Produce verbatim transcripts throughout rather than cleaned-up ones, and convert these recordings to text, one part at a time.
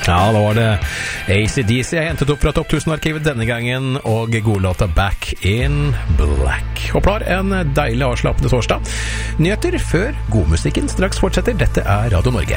Ja, da var det A C D C jeg hentet opp fra Topp tusen-arkivet denne gangen, og godlåta Back in Black. Håper en deilig avslappende torsdag. Nyheter før godmusikken straks fortsetter. Dette er Radio Norge.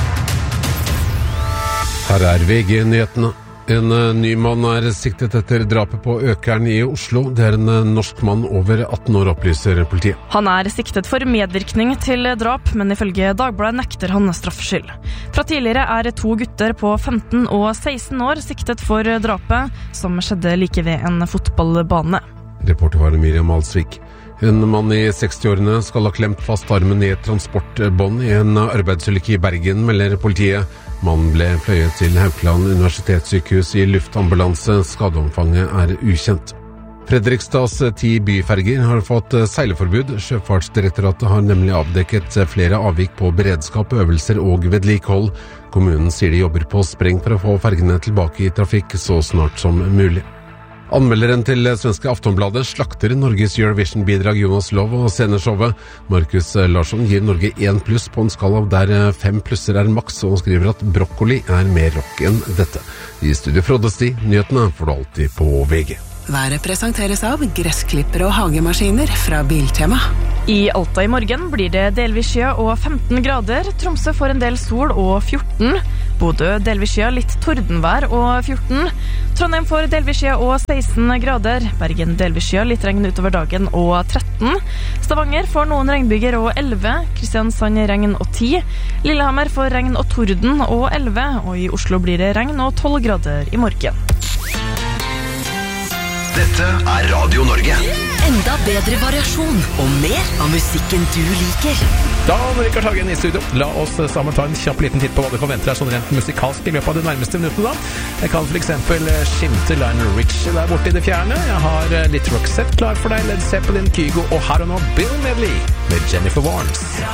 Her er V G-nyhetene. En ny mann er siktet etter drapet på økeren i Oslo. Det er en norsk mann over atten år, opplyser politiet. Han er siktet for medvirkning til drap, men ifølge Dagbladet nekter han straffskyld. Fra tidligere er to gutter på femten og seksten år siktet for drapet, som skjedde like ved en fotballbane. Reporter var Miriam Alsvik. En mann i sekstiårene skal ha klemt fast armen i et transportbånd i en arbeidsulykke i Bergen, melder politiet. Mannen ble fløyet til Haukeland universitetssykehus i luftambulanse. Skadeomfanget er ukjent. Fredrikstads ti byferger har fått seileforbud. Sjøfartsdirektoratet har nemlig avdekket flere avvik på beredskap, øvelser og vedlikehold. Kommunen sier de jobber på spreng for å få fergene tilbake i trafikk så snart som mulig. Anmelderen til svenske Aftonbladet slakter Norges Eurovision-bidrag Jonas Lov og sceneshowet. Markus Larsson gir Norge én pluss på en skala der fem plusser er maks, og skriver at brokkoli er mer rock enn dette. I studio Frode Sti, nyhetene får du alltid på V G. Været presenteres av gressklipper og hagemaskiner fra Biltema. I Alta i morgen blir det delvis skya og femten grader. Tromsø får en del sol og fjorten. Bodø delvis skya, litt tordenvær og fjorten. Trondheim får delvis skya og seksten grader. Bergen delvis skya, litt regn utover dagen og tretten. Stavanger får noen regnbyger og elleve. Kristiansand regn og ti. Lillehammer får regn og torden og elleve. Og i Oslo blir det regn og tolv grader i morgen. Dette er Radio Norge. Enda bedre variasjon og mer av musikken du liker. Da, Rikard Hagen i studio. La oss sammen ta en kjapp liten titt på hva du kan vente deg sånn rent musikalsk i løpet av de nærmeste minuttene da. Jeg kan for eksempel skimte Lionel Richie der borte i det fjerne. Jeg har litt Roxette klar for deg, Led Zeppelin, Kygo og her og nå Bill Medley med Jennifer Warnes.